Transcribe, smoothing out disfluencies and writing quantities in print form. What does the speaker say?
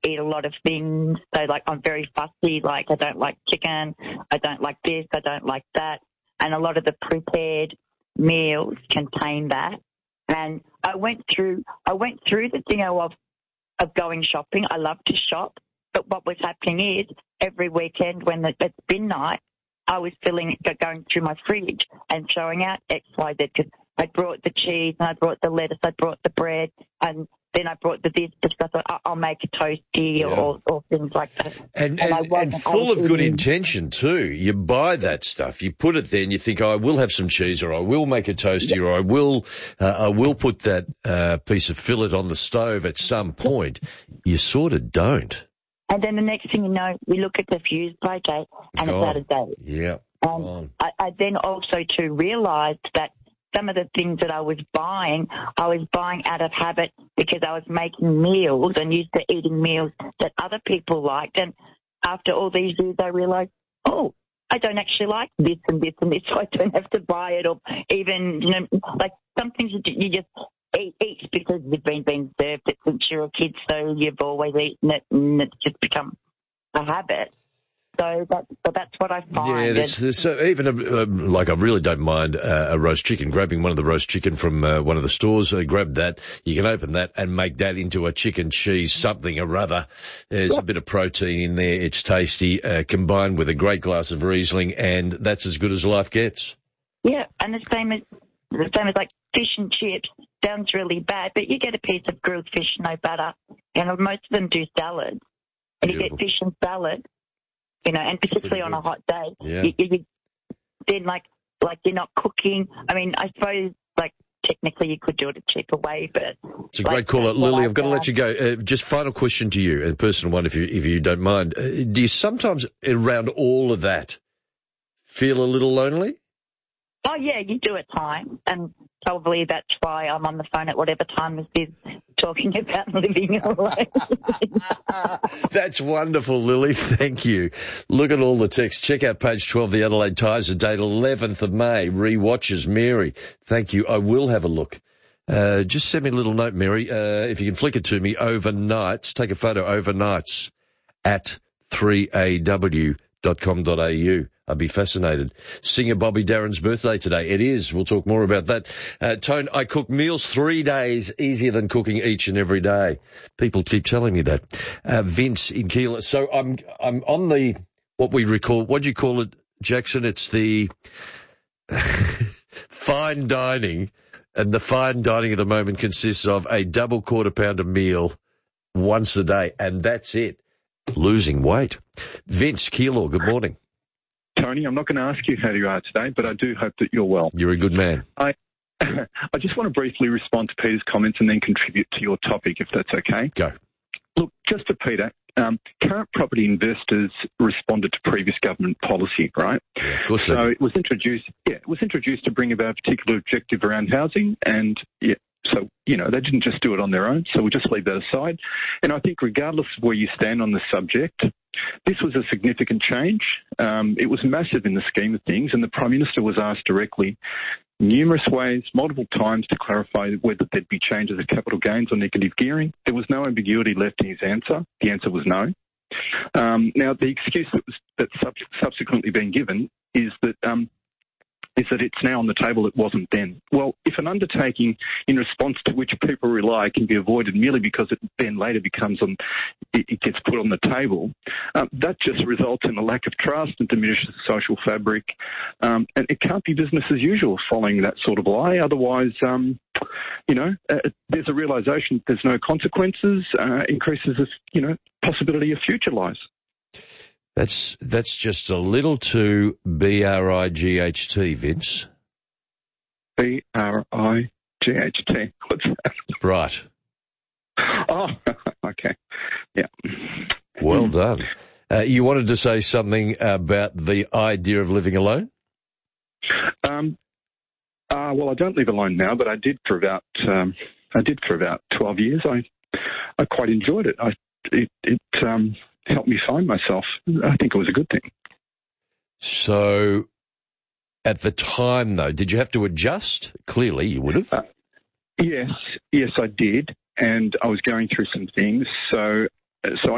eat a lot of things. So, like, I'm very fussy. Like, I don't like chicken. I don't like this. I don't like that. And a lot of the prepared meals contain that. And I went through the thing of going shopping. I love to shop. But what was happening is every weekend when it's bin night, I was going through my fridge and throwing out X, Y, Z, because I brought the cheese and I brought the lettuce, I brought the bread, and then I brought the this because I thought I'll make a toasty or things like that. And full of good intention too. You buy that stuff, you put it there, and you think, I will have some cheese, or I will make a toasty, or I will put that piece of fillet on the stove at some point. You sort of don't. And then the next thing you know, we look at the fuse by date, and it's out of date. Yeah. And I then also too realised that some of the things that I was buying out of habit because I was making meals and used to eating meals that other people liked. And after all these years, I realised, I don't actually like this and this and this, so I don't have to buy it. Or even, like some things you just eat because you've been being served it since you were a kid, so you've always eaten it, and it's just become a habit. So that's what I find. Yeah, so even like I really don't mind a roast chicken. Grabbing one of the roast chicken from one of the stores, grab that. You can open that and make that into a chicken cheese something or other. There's a bit of protein in there. It's tasty, combined with a great glass of Riesling, and that's as good as life gets. Yeah, and the same as like fish and chips. Sounds really bad, but you get a piece of grilled fish, no butter, and most of them do salads, and you get fish and salad. And particularly on a hot day, then like you're not cooking. I mean, I suppose like technically you could do it a cheaper way, but it's a great call, Lily. I've got to let you go. Just final question to you, a personal one, if you don't mind. Do you sometimes around all of that feel a little lonely? Oh yeah, you do at times, and probably that's why I'm on the phone at whatever time this is, talking about living alone. That's wonderful, Lily. Thank you. Look at all the texts. Check out page 12 of the Adelaide Times, the date 11th of May. Rewatches, Mary. Thank you. I will have a look. Just send me a little note, Mary. If you can flick it to me, overnights. Take a photo overnights at 3aw.com.au. I'd be fascinated. Singer Bobby Darin's birthday today. It is. We'll talk more about that. Tone, I cook meals 3 days easier than cooking each and every day. People keep telling me that. Vince in Keilor. So I'm on the, what we recall, what do you call it, Jackson? It's the fine dining. And the fine dining at the moment consists of a double quarter pounder meal once a day. And that's it. Losing weight. Vince Keilor, good morning. Tony, I'm not going to ask you how you are today, but I do hope that you're well. You're a good man. I just want to briefly respond to Peter's comments and then contribute to your topic, if that's okay. Go. Look, just for Peter, current property investors responded to previous government policy, right? Yeah, of course so it was introduced to bring about a particular objective around housing, and so, they didn't just do it on their own, so we'll just leave that aside. And I think regardless of where you stand on the subject, this was a significant change. It was massive in the scheme of things, and the Prime Minister was asked directly numerous ways, multiple times, to clarify whether there'd be changes of capital gains or negative gearing. There was no ambiguity left in his answer. The answer was no. Now, the excuse that's subsequently been given is that it's now on the table, it wasn't then. Well, if an undertaking in response to which people rely can be avoided merely because it then later it gets put on the table, that just results in a lack of trust and diminishes the social fabric. And it can't be business as usual following that sort of lie. Otherwise, there's a realisation that there's no consequences, increases the, possibility of future lies. That's just a little too BRIGHT, Vince. BRIGHT. What's that? Right. Oh, okay. Yeah. Well done. You wanted to say something about the idea of living alone? Well, I don't live alone now, but I did for about 12 years. I quite enjoyed it. It helped me find myself. I think it was a good thing. So, at the time, though, did you have to adjust? Clearly, you would have. Yes, I did, and I was going through some things. So